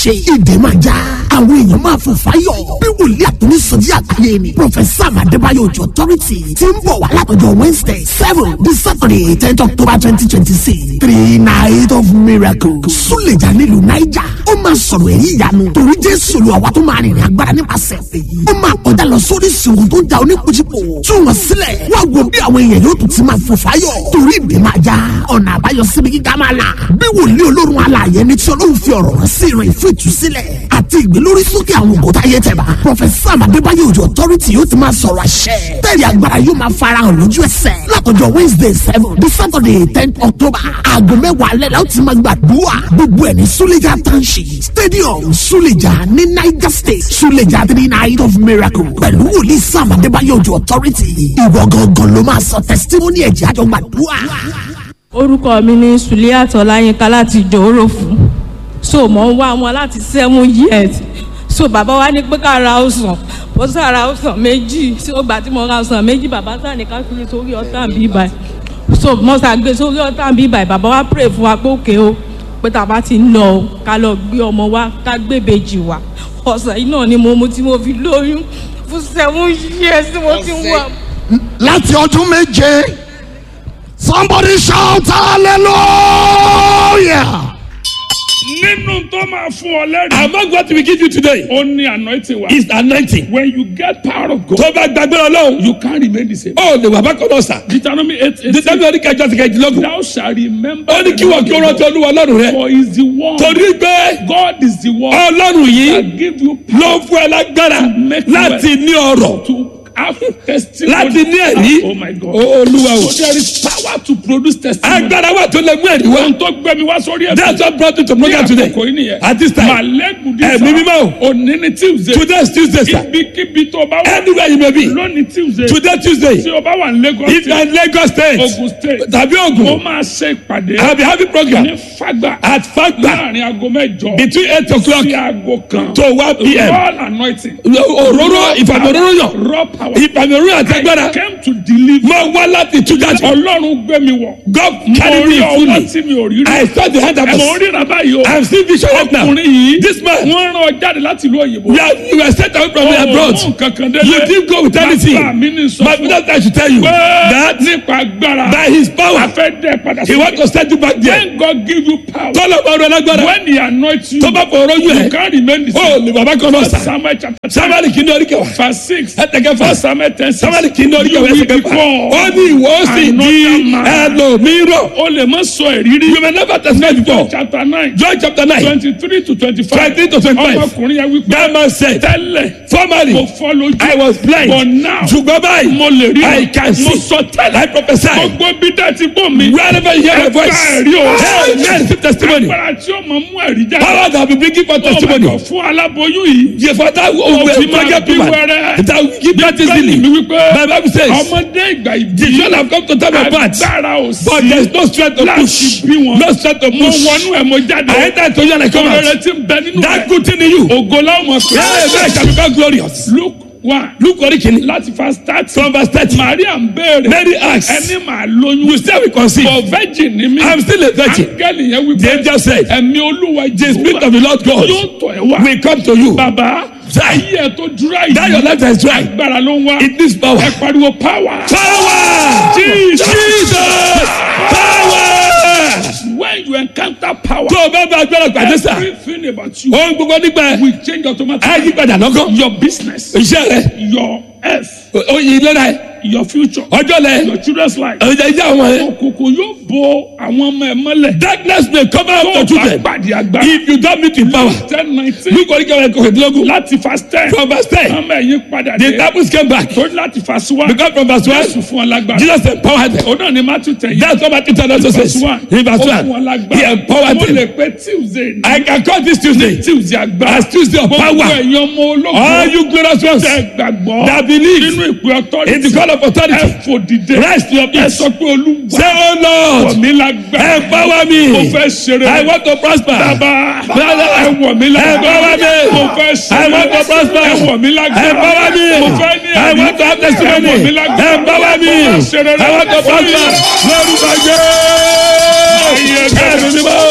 ṣe. Ìdè máa já. Àwọn èèyàn máa fò fáyọ̀. Bí wòlíì àtúnisọ̀jí àgbáyé ni. Prọfẹ̀sà Adébáyọ̀ Òjó Authority ti ń bọ̀ wá látọjọ́ Wednesday 7 to Saturday 10th October 2026. 3 nights of miracles. Súlẹ̀jà nílùú Naija. Ó máa sọ̀rọ̀ èyí ìyanu. Torí Jésù lu àwa tó máa rìnrìn agbára nípasẹ̀ èyí. Ó máa kọjá lọ sórí ìṣòro tó ń ja oníkùjìpò. Tú wọn sílẹ̀. Wá wo bí àwọn èèyàn yóò tún ti máa fò fáyọ̀. Torí ìdè máa já. Ọ̀nà àbáyọ síbi gíga máa là. Bí wòlíì Ọlọ́run alààyè ni tí Ọlọ́run fi ọ̀rọ̀ rán sí ìrìn fún ìtúsílẹ̀. Àti ìgbélórí sókè àwọn ògùn táyé tẹ̀bà. Prọfẹ̀sà Adébáyọ̀ Òjó Authority yóò ti máa sọ̀rọ̀ àṣẹ. Bẹ́ẹ̀ni agbára yóò máa farahàn lójú ẹsẹ̀. Látọjọ́ Wednesday 7 to Saturday 10th October. Aago 10 alẹ́ la ó ti máa gbàdúrà. Gbogbo ẹ̀ ní Súlẹ̀jà Township Stadium Súlẹ̀jà ní Niger State. Súlẹ̀jà 3 nights of miracle. Pẹ̀lú wòlíì Sam Adébáyọ̀ Òjó Authority. Ìwọ gangan ló máa sọ testimony ẹ̀jẹ̀ àjọ gbàdúrà. Orúkọ mi ni Suliat Ọláyínká láti Ìjòròfú. So mo ń wá wọn láti 7 years. So bàbá wa ní pé ká ra ọsàn. Mo sá ra ọsàn méjì. So ìgbà tí mo ra ọsàn méjì bàbá sá ní ká fi sórí ọ̀tá bí báyìí. So mo sá gbé sórí ọ̀tá bí báyìí. Bàbá wa pray fún wa pé òkè o. Pé tàbá ti ń lọ o. Ká lọ gbé ọmọ wa ká gbé bèjì wa. Ọ̀sán yìí náà ni mo mu tí mo fi lóyún. Fún 7 years tí mo ti ń wà. Láti ọdún méje. Somebody shout hallelujah. Nínú tó máa fún ọ lẹ́rìí. Among what we give you today Ó ní anointing wa. is anointing. When you get power of God, Tó bá gbàgbé Ọlọ́run, you can't remain the same. ó lè wà bákan náà sà. Deuteronomy 8:18. Dísẹ́bí kẹjọ ti kẹjìlélógún. Thou shalt remember. Ó ní kí wọ́n kí ó rántí Olúwa Ọlọ́run rẹ̀. For he is the one. Torí pé God is the one Ọlọ́run yìí that give you power ló fún ẹ lágbára make láti ní ọrọ̀, to have testimony. láti ní ẹ̀rí. Oh my God. Olúwa o. So there is power to produce testimony. Agbára wà tó lè mú ẹ̀rí wá. Ohun tó gbé mi wá sórí ẹ̀sìn. That's what brought you to program today. Àkókò yìí nìyẹn. At this time, Màlẹ́gùdì sá. ẹ̀mí mímọ́ o. Òní ni Tuesday. Today is Tuesday, sir. Ibikíbi tó bá wà. Anywhere you may be. Lónìí Tuesday. Today Tuesday. Tí o bá wà ní Lagos If you are in Lagos State, Ogun State. tàbí Mo Ògùn, máa ṣe ìpàdé. I will be having program Ní Fagba. at Fagba Láàrin aago mẹ́jọ. between 8 o'clock Sí aago kan. to 1 p.m. All anointing. Òróró ìfàmìòróró yàn. Raw power. Ìfàmìòróró àtẹgbára. I came to deliver. Mo wá láti tú jáde. Ọlọ́run gbé mi wọ̀. God carry me Mo rí ọwọ́ fully. tí mi ò rí rí. I saw the hand of Mo us. ríra báyìí o. I am still vision right now. Ọkùnrin yìí. This man, Wọ́n rán ọ jáde láti ìlú òyìnbó. you were sent out from abroad. Ọ̀hún kankan délé. You didn't go with anything. Bàbá mi ní sọ My fún brother, I should tell you pé that nípa agbára. by his power, Afẹ́ dẹ̀ padà he want to send you back there. When God give you power. Tọ́lọ̀ bá rọ lágbára. When he anoints you. Tó bá fọ̀rọ̀ yú You ẹ̀. can't remain the Ó same. lè bàbá kan náà sà. Samuel chapter 10. Sábàlì kìíní orí kẹwàá. Verse 6. Ẹ̀tẹ̀kẹ́ fà. Samuel 10. Sábàlì kìíní orí kẹwàá ẹsẹ̀ kẹfà. Ó ní ìwọ ó sì di ẹlòmíràn. O lè má sọ ìrírí. You may never testify before. Chapter 9. John chapter 9. 23 to 25. 23 to 25. Ọmọkùnrin yẹn wípé. That man said, Tẹ́lẹ̀. formerly, Mo fọ́ lójú. I was blind. But now. Ṣùgbọ́n báyìí, Mo lè rí. I can see. Mo sọ tẹ́lẹ̀. I prophesy. Gbogbo bí dẹ́ ti gbọ́ mi. Wherever you hear my voice, Ẹ̀rí o. hey, man, receive testimony. Agbára tí ó máa mú ẹ̀rí jáde. Power that will be bringing for testimony. Oh my God, fún aláboyún yìí. Yeah, for that Ó will ti be máa pregnant bí woman. wẹ́rẹ́. That will give birth easily. Mi wípé. My Bible says, Ọmọdé ìgbà ìbí. the children have come to time of birth, Agbára ò sí. but there is no strength to Láti push. bí wọn. No strength to Mo push. wọnú ẹ̀ mo jáde. I enter into you and I come Ọ̀rẹ́ out. tí ń bẹ nínú That rẹ̀. good thing in you. Ògo láwọn mọ̀ pé. Yeah, that shall become glorious. Luke 1. Luke orí kìíní. Láti verse 30. From verse 30. Maria ń béèrè. Mary asks, Ẹni màá lóyún. you still will conceive. For virgin ni mí. I'm still a virgin. Áńgẹ́lì yẹn wípé. The angel said, Ẹ̀mí Olúwa the spirit of the Lord God yóò tọ̀ ẹ́ wá. will come to you. Bàbá. Ayé ẹ̀ tó dúrà yìí. That your life is dry. Agbára ló ń wá. It needs power. Ẹ pariwo power. Power! Jesus! Power! When you encounter power. Tó o bá bá agbára pàdé sà, Everything about you ohun gbogbo nígbà ẹ̀, will change automatically. á yí padà lọ́gán. Your business. Iṣẹ́ rẹ̀, Your health. oyin ìlera ẹ̀, Your future. ọjọ́ lẹ̀, Your children's life. ọjà ìjà àwọn ẹ̀. Òkùnkùn yóò bo àwọn ọmọ ẹ̀ mọ́lẹ̀. Darkness may come out Tó of o bá children pàdé agbára. if you don't meet with power. 10:19. Luke orí kẹwàá kọkàndínlógún. Láti verse 10. From verse 10, Ọmọ ẹ̀yìn padà the dé. disciples came back. Torí láti verse 1. Because from verse 1, Jésù fún ọ lágbára. Jesus empowered them. Òun náà ni Matthew 10. That's what Matthew tells us. Verse 1. In verse Ó fún ọ 1, lágbára. he empowered Mo lè them. pe Tuesday ní. I can call this Tuesday Tuesday agbára. as Tuesday of Gbogbo power. ẹ̀yin ọmọ ológun. All you glorious ones Tẹ gbàgbọ́. that believe Nínú ìpè authority. in the call of authority, Ẹ fò dìde. rest your Ẹ peace. sọ pé Olúwa. Say, oh Lord, Wọ̀ mí lágbára. empower me. Mo fẹ́ ṣeré. I want to prosper. Bàbá. Brother, Ẹ wọ̀ mí lágbára. empower me. Mo fẹ́ ṣeré. I want to prosper. Ẹ wọ̀ mí lágbára. Empower me. Mo fẹ́ ní I ẹ̀rí. want to have testimony. Ẹ wọ̀ mí lágbára. Empower me. Mo fẹ́ ṣeré. I want to prosper. Lórúkọ Jésù. Ẹ̀mí mímọ́.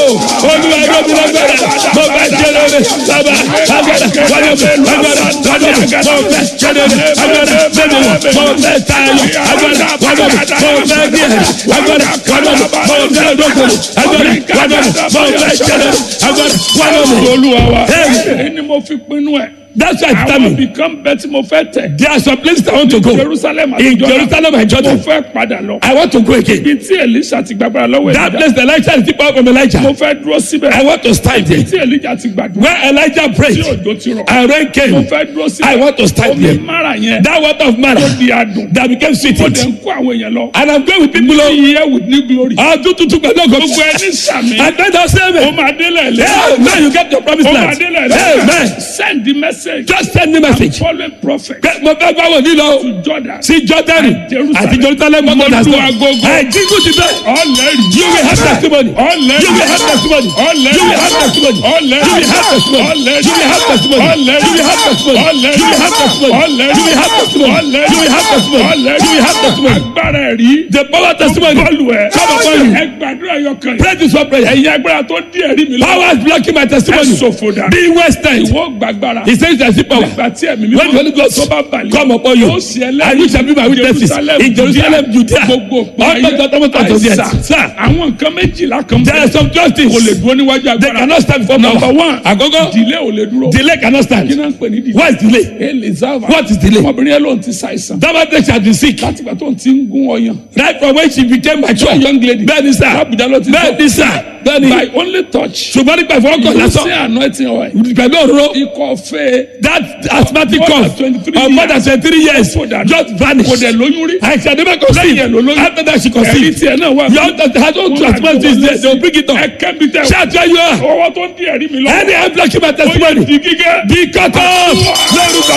olúwa ló mi lágbára mo fẹ́ ṣe rere bàbá agbára wọlé mi agbára wọlé mi mo fẹ́ ṣe rere agbára bẹ́ẹ̀ni mo fẹ́ tayọ agbára wọlé mi mo fẹ́ gbé agbára wọlé mi mo fẹ́ dókòwò agbára wọlé mi mo fẹ́ ṣe rere agbára wọlé mi. olúwa wa ẹni mo fi pinnu ẹ. That's why I tell me. Become better, mo fẹ́ tẹ̀. There are some places I want to go. Jerusalem and Jordan. Mo fẹ́ padà lọ. I want to go again. Ibi tí Elisha ti gbàgbára lọ́wọ́ Elijah. That place Elisha is deeper from Elijah. Mo fẹ́ dúró síbẹ̀. I want to stand there. Ibi tí Elijah ti gbàdúrà. Where Elijah prayed. Tí òjò ti rọ̀. And rain came. Mo fẹ́ dúró síbẹ̀. I want to stand there. Omi mara yẹn. That water of Mara. Ó di adùn. That became sweet. Mo dẹ̀ ń kó àwọn èèyàn lọ. And I'm going with people. New year with new glory. Ọdún tuntun pẹ̀lú ògo. Gbogbo ẹni sàmì. And then I'll say me. O máa délẹ̀ lé. Now you get your promised land. O máa délẹ̀ lé. Amen. Send the message. Just send the message. I'm following prophet. Mo fẹ́ bá wọn nílò. To Jordan. Sí Jordan. Àti Jerusalem. Mo mọ̀ tó agogo. Àìjíkù ti bẹ́ẹ̀. Ọ̀lẹ́rì. You will have testimony. Ọ̀lẹ́rì. You will have testimony. Ọ̀lẹ́rì. You will have testimony. Ọ̀lẹ́rì. You will have testimony. Ọ̀lẹ́rì. You will have testimony. Ọ̀lẹ́rì. You will have testimony. Ọ̀lẹ́rì. You will have testimony. Ọ̀lẹ́rì. You will have testimony. Ọ̀lẹ́rì. You will have testimony. Ọ̀lẹ́rì. You will have testimony. Agbára ẹ̀rí. The power testimony. Bọ́ọ̀lù ẹ̀. Come upon you. Ẹ gbàdúrà yọkàn. Pray this one prayer. Ẹ̀yin agbára tó di ẹ̀rí mi lọ. Power is blocking my testimony. Ẹ sọ̀fọ̀ dà. Be wasted. Ìwọ gbàgbára. He says there is power. When the Holy Ghost come upon you, and you shall be my witnesses in Jerusalem, Judea, all the sir. Àwọn nǹkan méjìlá kan. There are some justice. O lè dúró níwájú agbára. They cannot stand before power. Number one, agogo. Delay o lè dúró. Delay cannot stand. Kí náà ń pè ní delay? What is delay? Elizabeth. What is delay? Ọmọbìnrin yẹn ló ń ti ṣàìsàn. David has been sick. Láti ìgbà tó ń ti ń gún ọyàn. Right from when she became mature. Young lady. Bẹ́ẹ̀ni sá. Bẹ́ẹ̀ni sá. By only touch. Ṣùgbọ́n nípa ìfọwọ́kàn lásán. You say anointing oil. Pẹ̀lú òróró. Ikọ̀ fẹ́. That asthmatic cough of more than 23 years just vanished. Kò dẹ̀ lóyún rí. Àìsàn ní bẹ́ẹ̀ kò sí. Lẹ́yìn ẹ̀ ló lóyún. After that she conceived. Ẹ̀rí tiẹ̀ náà wà. Your doctor has no transplant this day. They will bring it up. Ẹ̀kẹ́ mi tẹ̀. Ṣáàtú ẹ̀yọ́ ẹ̀. Ọwọ́ tó ń di ẹ̀rí mi lọ. Ẹni ẹ̀ blocking my testimony. Di gígé. Di kọ́tọ́. Lórúkọ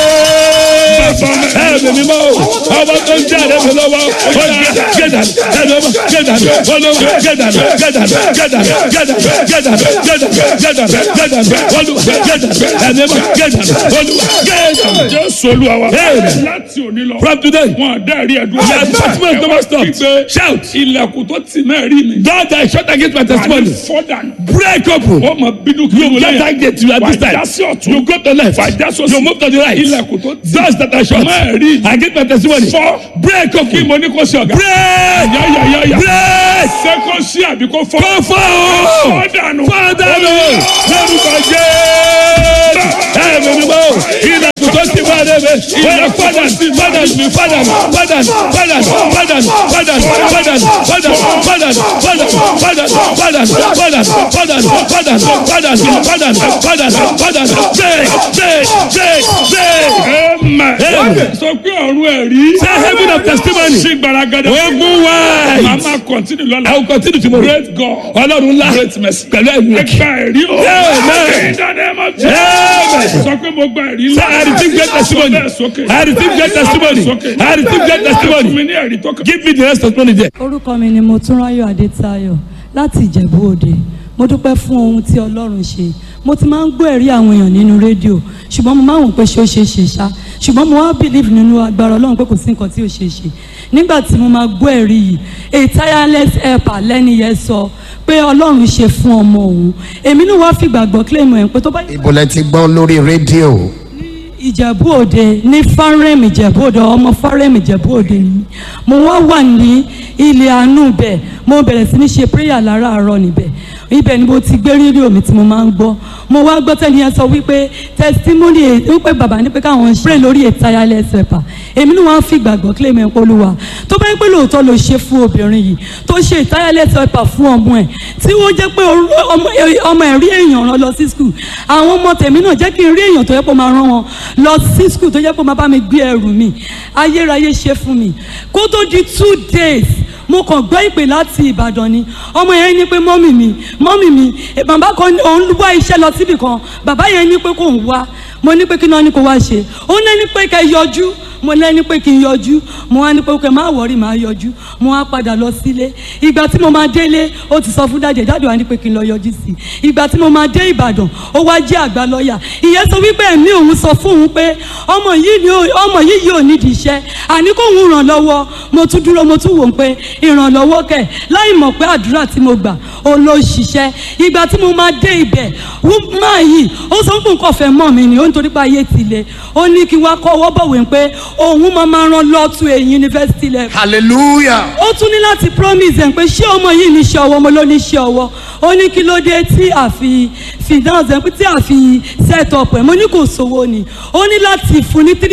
Jésù. Ẹ̀mí mi mọ́. Ọwọ́ tó ń di ẹ̀rí mi lọ́wọ́. Gẹ́dàn. Jésù Olúwa wa. Láti òní lọ. From today. Wọ́n dá ẹ̀rí ẹ̀dùn. Your testimony never stops. Shout. Ilẹ̀kùn tó ti náà rí mi. Don't die shut against my testimony. Break open. Ó mọ bínú kí ló lẹ́yìn. You get target to at this time. You go to left. You move to the right. Ilẹ̀kùn tó ti. Doors that are shut. Against my testimony. Break open. Kí mo ní kó ṣe ọ̀gá. Break. Break. Ṣé kó ṣí àbí kó fọ́? Kó fọ́ o. Fọ́dànù. Fọ́dànù. Lórúkọ Jésù. Ẹ̀mí mi mọ́. Ilẹ̀kùn tó ti wá dé bẹ́ẹ̀. Sọ pé ọ̀run ẹ̀rí. Say heaven of testimony. Ṣé gbaragada. Ogun wá. Màmá continue lọ́la. I will continue tomorrow. Great God. Ọlọ́run ńlá. Great mercy. Pẹ̀lú ẹ̀mí. Ẹgbà ẹ̀rí o. Amen. Sọ pé mo gba ẹ̀rí ńlá. I receive great testimony. I receive great testimony. I receive great testimony. Give me the rest testimony there. Orúkọ mi ni Motúnráyọ̀ Adétayọ̀ láti Ìjẹ̀bú Òde. Mo dúpẹ́ fún ohun tí Ọlọ́run ṣe. Mo ti máa ń gbọ́ ẹ̀rí àwọn èèyàn nínú rédíò ṣùgbọ́n mo máa ń wò pé ṣé ó ṣe é ṣe ṣá ṣùgbọ́n mo wá believe nínú agbára Ọlọ́run pé kò sí nǹkan tí ó ṣe é ṣe. Nígbà tí mo máa gbọ́ ẹ̀rí yìí a tireless helper lẹ́ni yẹn sọ pé Ọlọ́run ṣe fún ọmọ òun èmi náà wá fìgbàgbọ́ claim ẹ̀ pé tó bá. Ibo lẹ ti gbọ́ lórí rédíò. Ìjẹ̀bú Òde ní Fárẹ́mì Ìjẹ̀bú Òde ọmọ Fárẹ́mì Ìjẹ̀bú Òde ni mo wá wà ní ilé àánú bẹ̀ mo bẹ̀rẹ̀ sí ní ṣe prayer láràárọ̀ níbẹ̀ ibẹ̀ ni mo ti gbé rédíò mi tí mo máa ń gbọ́ mo wá gbọ́ tẹ́ni yẹn sọ wípé testimony wípé bàbá ní pé káwọn pray lórí a tireless helper èmi náà wá fi gbàgbọ́ claim ẹ̀ polúwa tó bá ń pẹ́ lóòótọ́ ló ṣe fún obìnrin yìí tó ṣe tireless helper fún ọmọ ẹ̀ tí ó jẹ́ pé ọmọ ẹ̀ rí èèyàn rán lọ sí school àwọn ọmọ tèmi náà jẹ́ kí n rí èèyàn tó yẹ kó máa rán wọn lọ sí school tó jẹ́ kó máa bá mi gbé ẹrù mi ayérayé ṣe fún mi kó tó di 2 days mo kàn gbọ́ ìpè láti Ìbàdàn ni ọmọ yẹn ní pé mọ́mì mi bàbá kan òun wá iṣẹ́ lọ síbì kan bàbá yẹn ní pé kò ń wá mo ní pé kí náà ní kó wá ṣe ó ní pé kẹ́ yọjú mo lẹ́ni pé kí n yọjú mo wá ní pé kí n má wọrí máa yọjú mo wá padà lọ sílé ìgbà tí mo máa délé ó ti sọ fún dájẹ́ dájọ́ wa ní pé kí n lọ yọjú sí i ìgbà tí mo máa dé Ìbàdàn ó wá jẹ́ àgbà lọ́ọ̀yà ìyẹn sọ wípé ẹ̀mí òun sọ fún òun pé ọmọ yìí yóò nídìí iṣẹ́ àní kó òun ràn lọ́wọ́ mo tún dúró mo tún wò ó pé ìrànlọ́wọ́ kẹ̀ láì mọ̀ pé àdúrà tí mo gbà ó ló ṣiṣẹ́ ìgbà tí mo máa dé ibẹ̀ máa yìí ó sọ fún nǹkan fẹ́ mọ́ mi ni ó nítorí pé ayé ti le ó ní kí wá kọ́ ọwọ́ bọ̀wé pé òun máa rán lọ́tún èyí yunifásitì level. Hallelujah. ó tún ní láti promise ẹ̀ pé ṣé ọmọ yìí ní iṣẹ́ ọwọ́ mo ló ní iṣẹ́ ọwọ́ ó ní kí ló dé tí a fi finance ẹ̀ pé tí a fi set up ẹ̀ mo ní kò sówó ni ó ní láti fún ní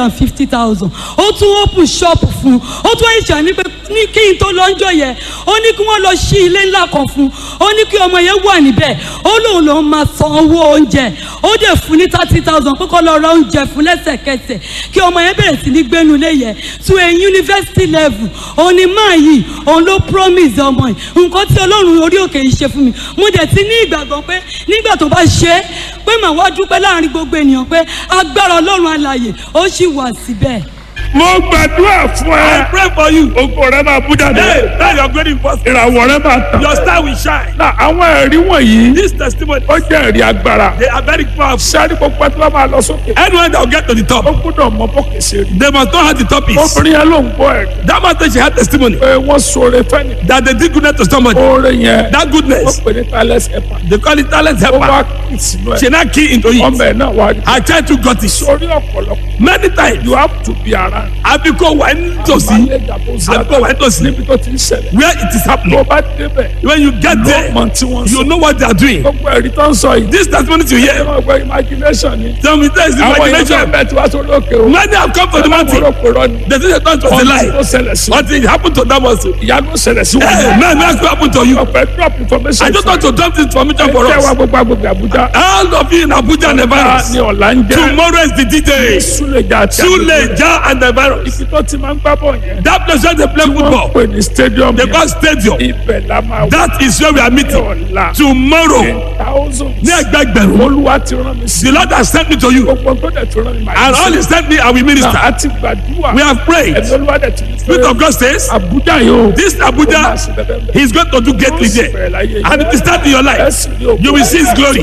350,000 ó tún open shop fún ó tún ẹ̀ṣẹ̀ ní pé ní kí n tó lọ́njọ́ yẹn ó ní kí wọ́n lọ ṣí ilé ńlá kan fún ó ní kí ọmọ yẹn wà níbẹ̀ ó lóun lòun máa san owó oúnjẹ ó dẹ̀ fún ní 30,000 pé kó lọ ra oúnjẹ fún lẹ́sẹ̀kẹsẹ̀ kí ọmọ yẹn bẹ̀rẹ̀ sí ní gbénu lé yẹn to a university level òun ni máa yìí òun ló promise ọmọ yìí nǹkan tí Ọlọ́run orí òkè yìí ṣe fún mi mo dẹ̀ ti ní ìgbàgbọ́ pé nígbà tó bá ṣe é pé màá wá dúpẹ́ láàrin gbogbo ènìyàn pé agbára Ọlọ́run alààyè ó sì wà síbẹ̀. mo gbàdúrà fún ẹ. I pray for you. ogo rẹ máa bú jáde. Now you are going to first. ìràwọ̀ rẹ máa tàn. Your star will shine. na àwọn ẹ̀rí wọ̀nyí. This testimony, ó jẹ́ ẹ̀rí agbára. they are very powerful. sáré gbogbo ẹ tó bá máa lọ sókè. Anyone that will get to the ó top, gbọ́dọ̀ mọ bókè ṣe rí. they must know how the top is. obìnrin yẹn ló ń gbọ́ ẹ̀rí. That man said she had testimony pé wọ́n sọ̀rọ̀ fẹ́ni. that they did goodness to somebody. oore yẹn. That wọ́n goodness, pè ní talent helper. they call it talent ó wá helper. kì í sínú ẹ̀. She now key into ọmọ it. ẹ̀ náà wá rí. I tried to got it. sórí ọ̀pọ̀lọpọ̀. Many times, you have to be around. Abiko went to see, Abiko went to see níbi tó ti ń ṣẹlẹ̀. where it is tó happening. bá débẹ̀. When you get there, mọ tí wọ́n you sọ. know what they are doing. gbogbo ẹ̀rí tó ń sọ yìí. This testimony you ẹ hear, máa gbọ́ imagination ni. tell me there is àwọn èèyàn imagination. bẹ́ẹ̀ tí wàá sórí òkè o. Many have come to the mountain. ọ̀pọ̀lọpọ̀ ni. They say the thought was a ọ̀nà lie. tó ṣẹlẹ̀ sí. What thing happened to them was, ìyanu ṣẹlẹ̀ sí wọn. hey, man, what happened to you? ọ̀pẹ drop information. I just want to drop this information for ẹ jẹ́ wa us. gbogbo agbègbè Àbújá. All of you in Abuja and the ní virus. ọ̀la ń jẹ́. Tomorrow is the D-Day. Súlẹ̀jà àti Suleja and the virus. ibi tó ti máa ń gbá bọ̀ yẹn. That place where they play wọ́n football, pè ní stadium they yẹn. call stadium. ibẹ̀ la máa wà. That is where we are meeting. ọ̀la. Tomorrow, thousands. ní ẹgbẹgbẹ̀rún. olúwa ti rán mi sí. The Lord has sent me to you. gbogbo tó dẹ̀ ti rán mi máa And all he sent me, I will minister. a ti gbàdúrà. We have prayed. ẹ̀mí olúwa dẹ̀ ti ní Spirit of God says, Àbújá yóò. this Abuja, he's going to do greatly there. And it will start in your life. You will see his glory.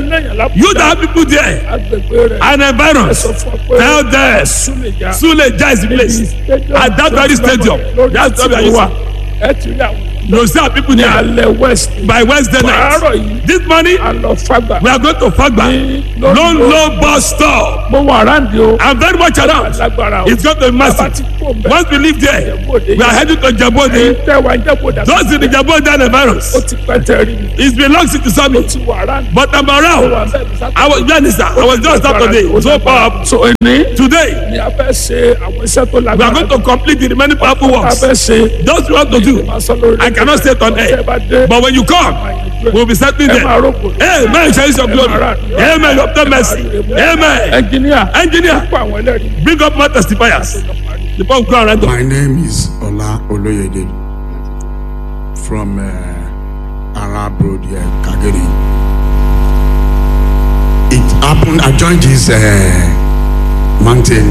You that have people there and environs, tell them, Suleja is the place. At that very stadium, that's where we are using. You see our people there by Wednesday night. This morning, we are going to Fagba. Low bus stop. I'm very much around. It's going to be massive. Once we leave there, we are heading to Jabode. Those in the Jabode and the virus. It belongs to Sami. But I'm around. I was just out today. So powerful. So today, we are going to complete the remaining powerful works. Those who want to do, I cannot say it on air. But when you come, we'll be settling there. Amen. Shall your glory. Amen. You obtain mercy. Amen. Engineer, bring up more testifiers. The pump ground right. My name is Ola Oloyede from Arab Road here, Kageri. It happened, I joined this mountain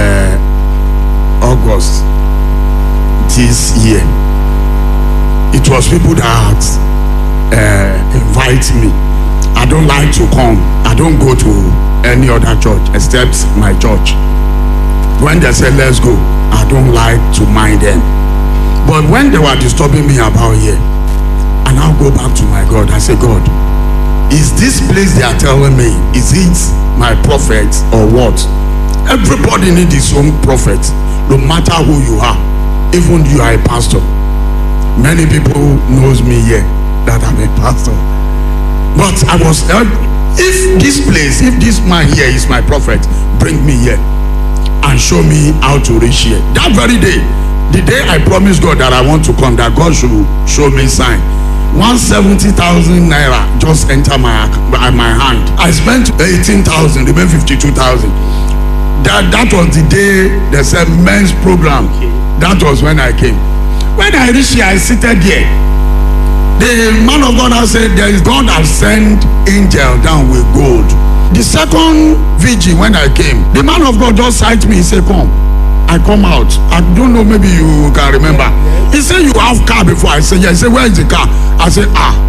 August this year. It was people that invite me. I don't like to come. I don't go to any other church except my church. When they say let's go, I don't like to mind them. But when they were disturbing me about here, I now go back to my God. I say, God, is this place they are telling me, is it my prophet or what? Everybody needs his own prophet, no matter who you are. Even you are a pastor. Many people knows me here that I'm a pastor. But I was, if this place, if this man here is my prophet, bring me here and show me how to reach here. That very day, the day I promised God that I want to come, that God should show me sign. 170,000 naira just enter my hand. I spent 18,000, remain 52,000. That was the day they said men's program. That was when I came. When I reached here, I seated here. The man of God has said, there is God has sent angel down with gold. The second vigil when I came, the man of God just sighted me, he said, come. I come out. I don't know, maybe you can remember. He said, you have car before. I said, yeah. He said, where is the car? I said,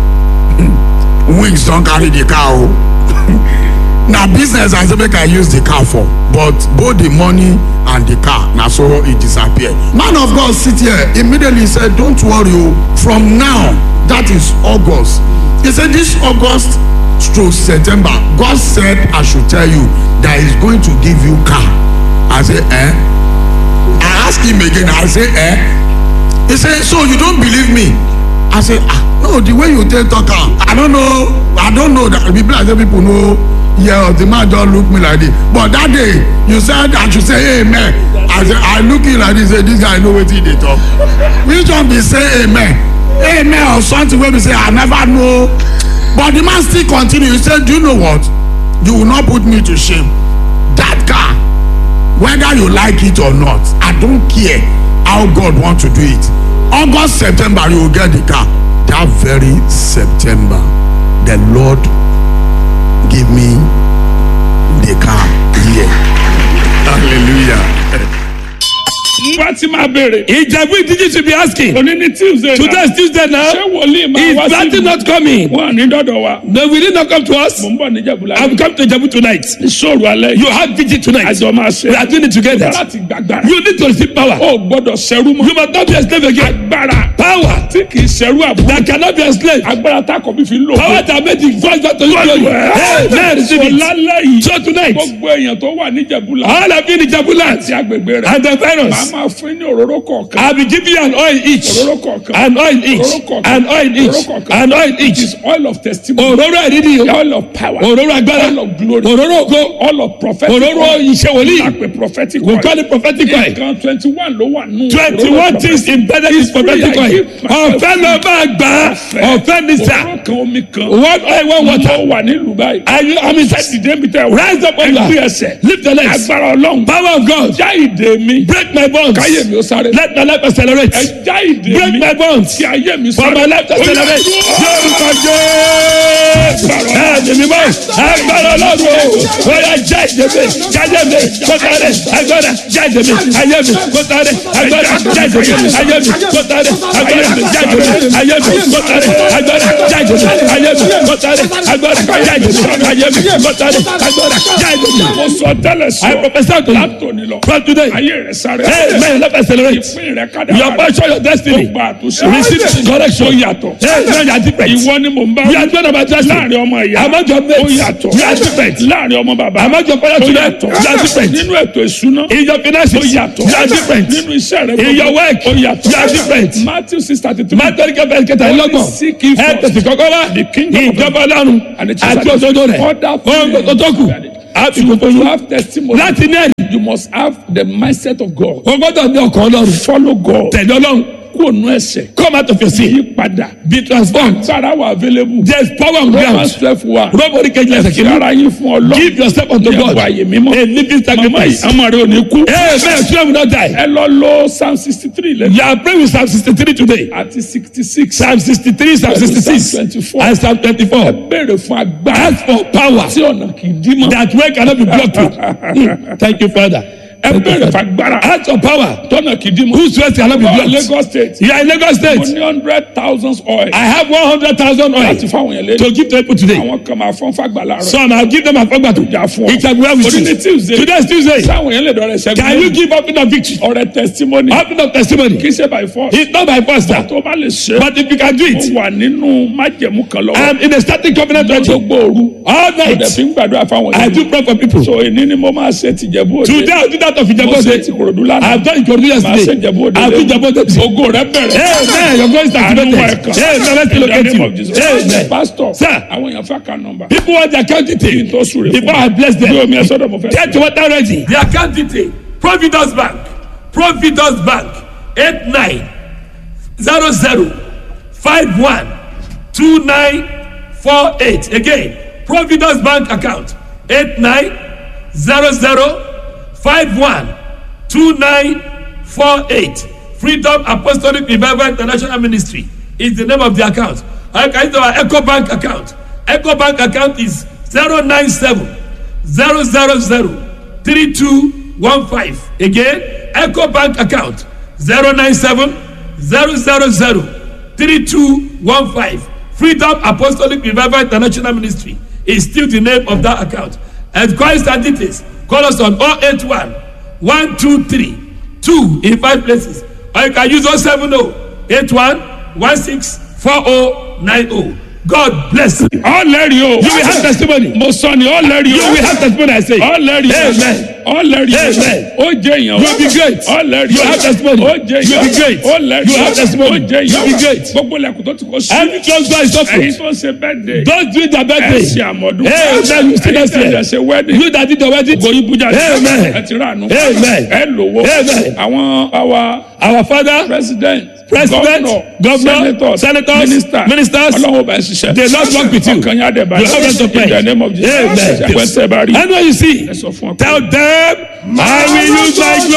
wings don't carry the car. Now business I say make I use the car for, but both the money and the car, now so it disappeared. Man of God sit here, immediately said, don't worry, from now, that is August. He said this August through September, God said I should tell you that he's going to give you car. I say, I asked him again, I say, He said, so you don't believe me? I say, no, the way you talk, I don't know that people know. Yeah, the man don't look me like this. But that day, you said I should say amen. I said, I look you like this, say, this guy know what he did talk. Which one be say amen? Amen or something where we say, I never know. But the man still continue. He said, do you know what? You will not put me to shame. That car, whether you like it or not, I don't care how God wants to do it. August, September, you will get the car. That very September, the Lord give me the car here. Hallelujah. Fatima bere. Ìjẹ̀bú ìdíje should be asking. Òní ni Tuesday. Today is Tuesday now. Ṣé wòlíì máa Is wá sí Blanty not coming? Wọ́n ní dọ́dọ̀ wa. No, will he not come to us? Mo ń bọ̀ ní Ìjẹ̀bú I will lálẹ́. come to Ìjẹ̀bú tonight. Ìṣòro alẹ́. You have vigil tonight. Àjọ máa ṣe. We are doing it together. Láti gbàgbára. You need to receive power. O gbọ́dọ̀ ṣẹrú mọ́. You must not be a slave again. Agbára Power tí kì í ṣẹrú àbúrò. that cannot be a slave. Agbára tákọ̀ bí fi lò. Power that made the voice back to you. Hey, man, receive it. Lálẹ́ yìí. So tonight, Gbogbo èèyàn tó wà ní Ìjẹ̀bú la. all of you in Ìjẹ̀bú land Àti agbègbè rẹ̀. and the Màá virus, máa fún ní òróró kọ̀ọ̀kan. I'll be giving you an oil each. Òróró kọ̀ọ̀kan. An oil each. An oil each. An oil It each. is oil of testimony. Òróró ẹ̀rídì o. Oil of power. Òróró agbára. Oil of glory. Òróró ògo. Oil of prophetic. Òróró iṣẹ́ wòlíì. Àpè prophetic We oil. call it prophetic oil. Nǹkan 21 ló wà nù. 21 things embedded in prophetic oil. Ọ̀fẹ́ ló máa gbà á. Ọ̀fẹ́ ní sà. Òróró kan omi kan. One oil, one water. Mo wà nílùú báyìí. I'm inside. Dìde mi tẹ. Rise up on Ẹgbẹ́ your ẹsẹ̀. lift your legs. Agbára Ọlọ́run. Power of God. Já ìdè mi. Break my bonds. Káyé mi ó sáré. Let my life accelerate. Ẹ já ìdè mi. Break my bonds. Kí ayé mi For sáré. my life to accelerate. Yorùbá Jésù. Ẹ̀ẹ́dẹ̀mí mọ́. Agbára Ọlọ́run o. Bóyá já ìdèmí. Jáde mi. Kọ́tàrẹ́. Agbára. Já ìdèmí. Ayé mi. Kọ́tàrẹ́. Agbára. Já ìdèmí. Ayé mi. Kọ́tàrẹ́. Agbára. Já ìdèmí. Ayé mi. Kọ́tàrẹ́. Agbára. Já ìdèmí. Ayé mi. Kọ́tàrẹ́. Agbára. Já ìdèmí. Ayé mi. Kọ́tàrẹ́. Agbára. Já ìdèmí. Mo sọ tẹ́lẹ̀ sọ. I prophesy to you. Látòní lọ. From today. Ayé rẹ̀ sáré. Hey, man, let us accelerate. Ìpín rẹ̀ kádàrá. Your portion, your destiny. Gbogbo àtúnṣe. Receive correction. Ó yàtọ̀. Hey, man, you are different. Ìwọ ni mò ń bá You are doing about destiny. láàrin ọmọ ìyá. Among your Ó mates. yàtọ̀. You are different. Láàrin ọmọ bàbá. Among your fellow Ó children. yàtọ̀. You are different. Nínú ètò ìṣúná. In your finances. Ó yàtọ̀. You are different. Nínú iṣẹ́ rẹ̀. In your work. Ó yàtọ̀. You are different. Matthew 6:33. Mátọ́rí kẹfẹ́ kẹta ìlọ́gbọ̀n. Seek ye Ẹ tètè first kọ́kọ́ wá. the kingdom of Ìjọba Ọlọ́run and the àti òdodo rẹ̀. Other Ohun gbogbo tó kù. Àti gbogbo To yín. have testimony. Láti ní ẹ̀rí. You must have the mindset of God. O gbọ́dọ̀ ní ọkàn Ọlọ́run. Follow God. Tẹ̀lé Ọlọ́run. Kúrò nú ẹ̀ṣẹ̀. Come out of your sin. Yí padà. Be transformed. Sára wà available. There is power on ground. Romans 12:1. Nobody can just Fi ara yín fún Ọlọ́run. give yourself unto Ní God. ẹ̀bùn àyè mímọ́. A living Mama sacrifice. yìí, ọmọ rẹ ò ní kú. Amen. Children will not die. Ẹ lọ lo Psalm 63 lẹ́nu. You are praying with Psalm 63 today. Àti 66. Psalm 63, Psalm 66, Psalm 24. and Psalm 24. Béèrè fún agbára. Ask for power Tí ọ̀nà kì í dí mọ́. that way cannot be blocked with. Thank you, Father. Ẹ béèrè fún agbára. Ask for power Tọ́nà kì í dí mọ́. whose ways cannot be Wọ́n blocked. Lagos State. You are in Lagos Mo State. ní 100,000 oil. I have 100,000 oil Láti fáwọn yẹn lé. to give to people today. Àwọn kan máa fọ́n fàgbà láàárọ̀. Some I'll give them a fagba to. Ìjà fún ọ. It shall be well with Orí ní you. Tuesday. Today is Tuesday. Sáwọn yẹn lè dọ̀rẹ́ ṣẹ́gun. Can you give up in a victory? Ọrẹ testimony. Open up testimony. Kì í ṣe by force. It's not by force, sir. Tó bá lè ṣe. But if you can do Ó it, wà nínú májẹ̀mú kan lọ́wọ́. I'm in a static covenant with you. Gbogbo òru. All Mo dẹ̀ night. fi ń gbàdúrà fáwọn I yẹn. do pray for people. So èní ni mo máa ṣe tìjẹ̀bú òde. Today I'll do that of Mo Ijabo ṣe State. ti Kòròdú lánàá. I've done Ikorodu Màá ṣe yesterday. Ìjẹ̀bú òde. I'll do Ijabo State. Ògo rẹ bẹ̀rẹ̀. Amen. Your voice is activated. Amen. Let's locate you. Amen. Pastor. Sir. Àwọn èèyàn fẹ́ kan nọ́mbà. People want their account detail. Tó súre fún Before I bless them. Bí omi ẹ sọ́dọ̀ mo fẹ́. Get to what I'm ready. The account detail. Providence Bank. Providence Bank. 8900512948. Again. Providence Bank account. 8900512948. Freedom Apostolic Revival International Ministry is the name of the account. I can use our Echo Bank account. Echo Bank account is 097 000 3215. Again, Echo Bank account 097-000-3215. Freedom Apostolic Revival International Ministry is still the name of that account. Enquiries and details, call us on 081-123-2 in 5 places. Or you can use 070-8116-4090. God bless you. All let you. You will have testimony. Mo sọ ni all let you. You will have testimony, I say. All let you. Amen. All let you. Amen. Ó jẹ́ èèyàn. You will be great. All let you. You have testimony. Ó jẹ́ èèyàn. You will be great. All let You have testimony. Ó jẹ́ èèyàn. You will be great. Gbogbo lẹ́kùn tó ti kọ́ sí. Every closed door is open. Ẹ̀yin tó ń ṣe birthday. Don't do their birthday. Ẹ ṣe àmọ́dún. Amen. You still Ẹ̀yin not tó ń here. ṣe wedding. You that did the wedding. Gbogbo yín bújà. Amen. Ẹ ti ránú. Amen. Ẹ lówó. Amen. Àwọn Our Father, president, governor, senators, ministers, Ọlọ́run ọba ẹ̀ ṣiṣẹ́. they not work with you. Ọkàn yín á dẹ̀ bá You have them to pray. In the name of Jesus. Amen. Ẹ̀pẹ̀sẹ̀ bá rí. And when you see, Ẹ sọ fún ọ pé- tell them, I will use my glory.